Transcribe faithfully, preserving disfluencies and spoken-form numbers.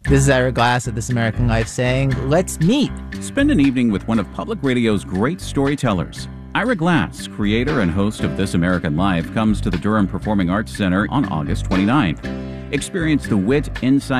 This is Ira Glass of This American Life saying, let's meet. Spend an evening with one of public radio's great storytellers. Ira Glass, creator and host of This American Life, comes to the Durham Performing Arts Center on August twenty-ninth. Experience the wit, insight,